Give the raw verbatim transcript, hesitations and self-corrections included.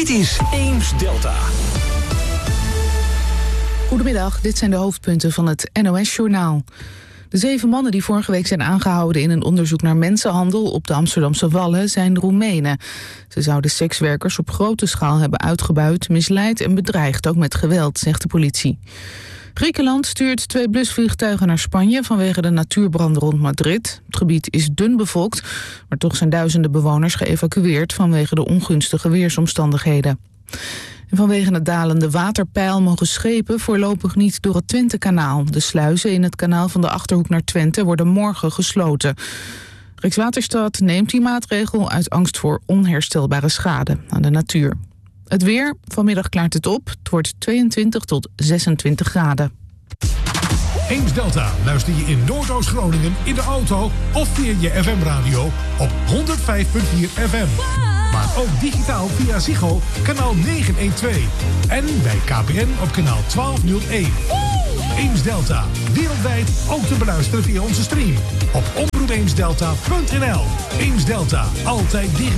Dit is Eems Delta. Goedemiddag, dit zijn de hoofdpunten van het N O S-journaal. De zeven mannen die vorige week zijn aangehouden in een onderzoek naar mensenhandel op de Amsterdamse Wallen zijn Roemenen. Ze zouden sekswerkers op grote schaal hebben uitgebuit, misleid en bedreigd, ook met geweld, zegt de politie. Griekenland stuurt twee blusvliegtuigen naar Spanje vanwege de natuurbranden rond Madrid. Het gebied is dun bevolkt, maar toch zijn duizenden bewoners geëvacueerd vanwege de ongunstige weersomstandigheden. En vanwege het dalende waterpeil mogen schepen voorlopig niet door het Twentekanaal. De sluizen in het kanaal van de Achterhoek naar Twente worden morgen gesloten. Rijkswaterstaat neemt die maatregel uit angst voor onherstelbare schade aan de natuur. Het weer, vanmiddag klaart het op. Het wordt tweeëntwintig tot zesentwintig graden. Eems Delta luister je in Noordoost-Groningen in de auto of via je F M-radio op honderd vijf komma vier F M. Maar ook digitaal via Ziggo, kanaal negenhonderdtwaalf. En bij K P N op kanaal twaalfhonderdéén. Eems Delta, wereldwijd ook te beluisteren via onze stream op omroep eems delta punt n l. Eems Delta, altijd dicht.